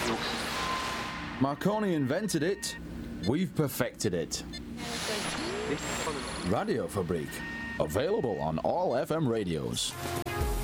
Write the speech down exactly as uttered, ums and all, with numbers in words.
Marconi invented it. We've perfected it. Radio Fabrik. Available on all F M radios.